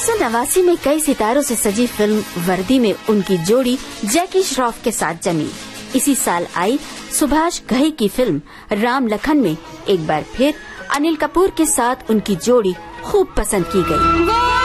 1989 में कई सितारों से सजी फिल्म वर्दी में उनकी जोड़ी जैकी श्रॉफ के साथ जमी। इसी साल आई सुभाष घई की फिल्म राम लखन में एक बार फिर अनिल कपूर के साथ उनकी जोड़ी खूब पसंद की गई।